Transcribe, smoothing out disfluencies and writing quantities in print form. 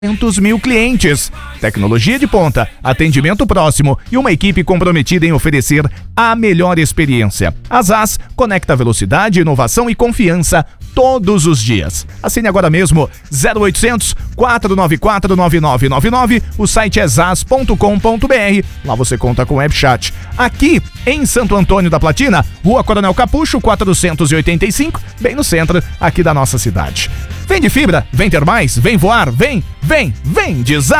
200 mil clientes. Tecnologia de ponta, atendimento próximo e uma equipe comprometida em oferecer a melhor experiência. A ZAS conecta velocidade, inovação e confiança todos os dias. Assine agora mesmo 0800 494 9999. O site é zas.com.br. Lá você conta com web chat. Aqui em Santo Antônio da Platina, Rua Coronel Capucho 485, bem no centro aqui da nossa cidade. Vem de fibra, vem ter mais, vem voar, vem de ZAS.